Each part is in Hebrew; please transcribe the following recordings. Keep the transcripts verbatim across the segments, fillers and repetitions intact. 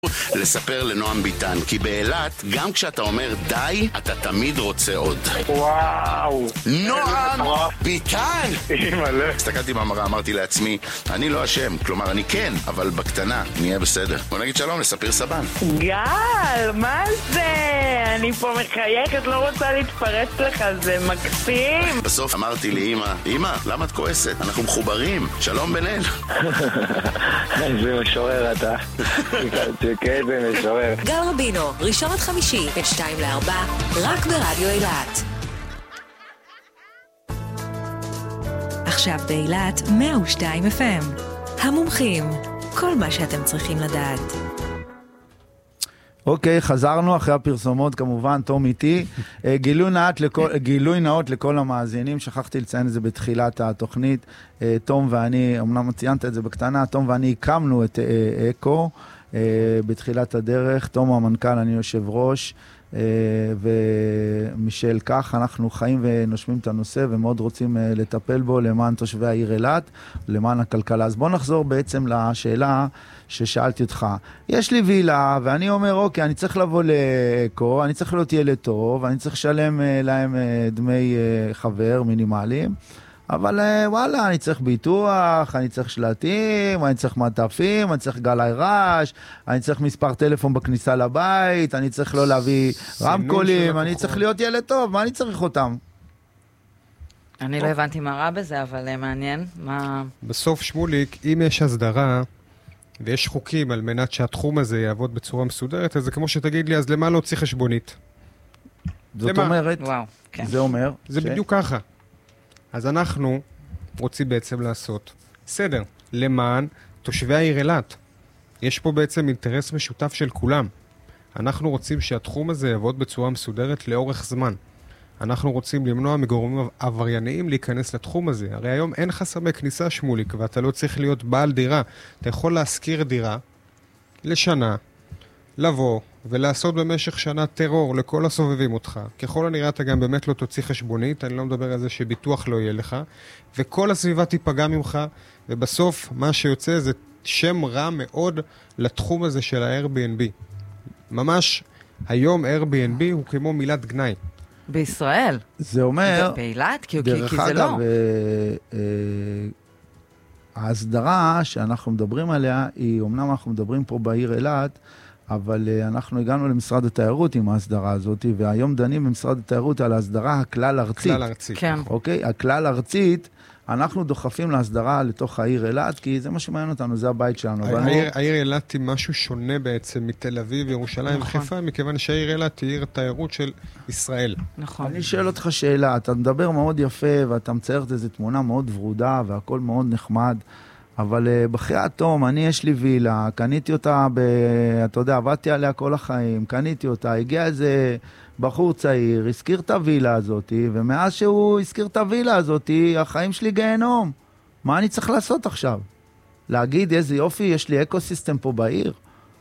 לספר לנועם ביטן, כי באילת, גם כשאתה אומר די, אתה תמיד רוצה עוד. וואו. נועם ביטן! אימא'לה. הסתכלתי במראה, אמרתי לעצמי, אני לא אשם, כלומר אני כן, אבל בקטנה, נהיה בסדר. בוא נגיד שלום לספיר סבן. גל, מה זה? אני פה מחייכת, לא רוצה להתפרץ לך, זה מקסים. בסוף אמרתי לי, אמא, אמא, למה את כועסת? אנחנו מחוברים, שלום בן-אל. זה משורר אתה. כן, זה משורר. גל רבינו, ראשון עד חמישי, בין שתיים לארבע, רק ברדיו אילת. עכשיו באילת, מאה ושתיים אף אם. המומחים, כל מה שאתם צריכים לדעת. אוקיי, חזרנו אחרי הפרסומות, כמובן, תום איתי. גילוי נאות לכל, גילוי נאות לכל המאזינים, שכחתי לציין את זה בתחילת התוכנית. תום ואני, אמנם ציינת את זה בקטנה, תום ואני הקמנו את אקו בתחילת הדרך. תום המנכ"ל, אני יושב ראש, ומשל כך אנחנו חיים ונושמים את הנושא ומאוד רוצים לטפל בו למען תושבי העיר אילת, למען הכלכלה. אז בוא נחזור בעצם לשאלה ששאלתי אותך. יש לי וילה ואני אומר, אוקיי, אני צריך לבוא לאקו, אני צריך להיות ילד טוב, אני צריך לשלם להם דמי חבר מינימליים, אבל וואלה, אני צריך ביטוח, אני צריך שלטים, אני צריך מטפים, אני צריך גלאי רעש, אני צריך מספר טלפון בכניסה לבית, אני צריך לא להביא רמקולים, אני צריך להיות ילד טוב, מה אני צריך אותם? אני לא הבנתי מה רע בזה, אבל מעניין. בסוף שמוליק, אם יש הסדרה ויש חוקים על מנת שהתחום הזה יעבוד בצורה מסודרת, אז זה כמו שתגיד לי, אז למה לא צריך חשבונית? זאת אומרת, זה אומר... זה בדיוק ככה. אז אנחנו רוצים בעצם לעשות סדר למען תושבי העיר אילת. יש פה בעצם אינטרס משותף של כולם. אנחנו רוצים שהתחום הזה יעבוד בצורה מסודרת לאורך זמן. אנחנו רוצים למנוע מגורמים עברייניים להיכנס לתחום הזה. הרי היום אין חסמי כניסה, שמוליק, ואתה לא צריך להיות בעל דירה. אתה יכול להשכיר דירה לשנה, לבוא ולעשות במשך שנה טרור לכל הסובבים אותך. ככל הנראה אתה גם באמת לא תוציא חשבונית, אני לא מדבר על זה שביטוח לא יהיה לך, וכל הסביבה תיפגע ממך, ובסוף מה שיוצא זה שם רע מאוד לתחום הזה של ה-Airbnb. ממש היום Airbnb הוא כמו מילת גנאי. בישראל. זה אומר... באילת? כי, כי, כי זה לא. דרך אגב, ההסדרה שאנחנו מדברים עליה, היא אומנם אנחנו מדברים פה בעיר אילת, אבל uh, אנחנו הגענו למשרד התיירות עם ההסדרה הזאת, והיום דנים במשרד התיירות על ההסדרה הכלל ארצית. כלל ארצית. כן. אוקיי? הכלל ארצית, אנחנו דוחפים להסדרה לתוך העיר אילת, כי זה מה שמעניין אותנו, זה הבית שלנו. העיר, ואנו... העיר אילת היא משהו שונה בעצם מתל אביב, ירושלים נכון. וחיפה, מכיוון שהעיר אילת היא עיר תיירות של ישראל. נכון. אני שואל אותך שאלה, אתה מדבר מאוד יפה, ואתה מצייר את איזו תמונה מאוד ורודה, והכל מאוד נחמד, אבל uh, בחיי התום, אני יש לי וילה, קניתי אותה, ב, אתה יודע, עבדתי עליה כל החיים, קניתי אותה, הגיע איזה בחור צעיר, הזכיר את הווילה הזאת, ומאז שהוא הזכיר את הווילה הזאת, החיים שלי גיהנום. מה אני צריך לעשות עכשיו? להגיד איזה יופי, יש לי אקוסיסטם פה בעיר?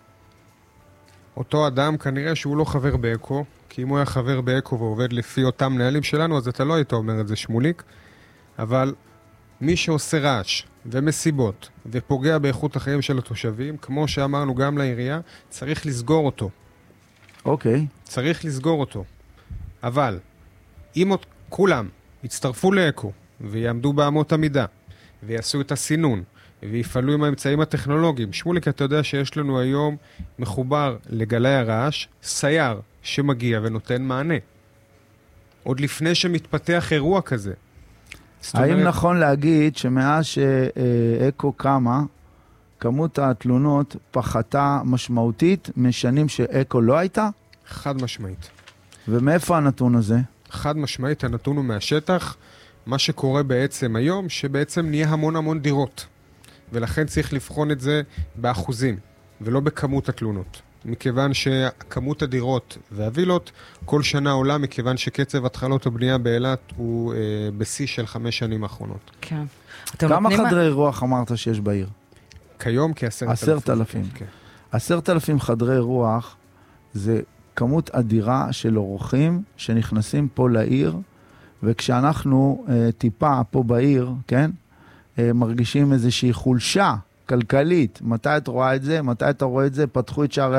אותו אדם כנראה שהוא לא חבר באקו, כי אם הוא היה חבר באקו ועובד לפי אותם נהלים שלנו, אז אתה לא היית אומר את זה, שמוליק, אבל מי שעושה רעש ומסיבות ופוגע באיכות החיים של התושבים, כמו שאמרנו גם לעירייה, צריך לסגור אותו. אוקיי. צריך לסגור אותו. אבל אם כולם יצטרפו לאקו ויעמדו באמות המידה ויעשו את הסינון ויפעלו עם האמצעים הטכנולוגיים, שמוליק, אתה יודע שיש לנו היום מחובר לגלי הרעש סייר שמגיע ונותן מענה. עוד לפני שמתפתח אירוע כזה. האם אומרת... נכון להגיד שמאז שאקו קמה, כמות התלונות פחתה משמעותית משנים שאקו לא הייתה? חד משמעית. ומאיפה הנתון הזה? חד משמעית, הנתון הוא מהשטח. מה שקורה בעצם היום, שבעצם נהיה המון המון דירות. ולכן צריך לבחון את זה באחוזים, ולא בכמות התלונות. מכיוון שכמות הדירות והווילות כל שנה עולה, מכיוון שקצב התחלות הבנייה באילת הוא אה, בשיא של חמש שנים האחרונות. כן. כמה חדרי מה... רוח אמרת שיש בעיר? כיום כעשרת אלפים. עשרת אלפים. כן. עשרת אלפים חדרי רוח זה כמות אדירה של אורחים שנכנסים פה לעיר, וכשאנחנו אה, טיפה פה בעיר, כן, אה, מרגישים איזושהי חולשה כלכלית. מתי את רואה את זה? מתי אתה רואה את זה? פתחו את שערי